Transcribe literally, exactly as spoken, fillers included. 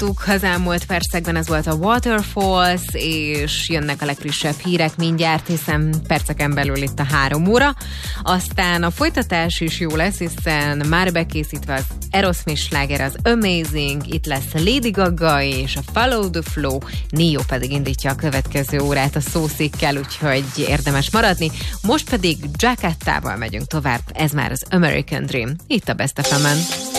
hallottuk az elmúlt percekben, ez volt a Waterfalls, és jönnek a legfrissebb hírek mindjárt, hiszen perceken belül itt a három óra. Aztán a folytatás is jó lesz, hiszen már bekészítve az Aerosmith sláger, az Amazing, itt lesz Lady Gaga és a Follow the Flow, Nio pedig indítja a következő órát a szószékkel, úgyhogy érdemes maradni. Most pedig Jackettával megyünk tovább, ez már az American Dream, itt a Best ef emen.